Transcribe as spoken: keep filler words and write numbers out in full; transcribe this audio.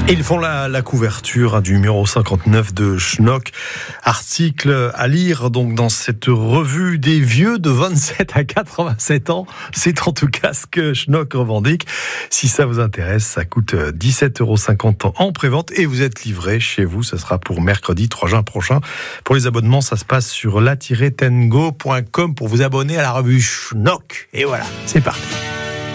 Et ils font la, la couverture hein, du numéro cinquante-neuf de Schnock. Article à lire donc dans cette revue des vieux de vingt-sept à quatre-vingt-sept ans. C'est en tout cas ce que Schnock revendique. Si ça vous intéresse, ça coûte dix-sept euros cinquante en prévente et vous êtes livré chez vous. Ce sera pour mercredi trois juin prochain. Pour les abonnements, ça se passe sur la tiret tengo point com pour vous abonner à la revue Schnock. Et voilà, c'est parti.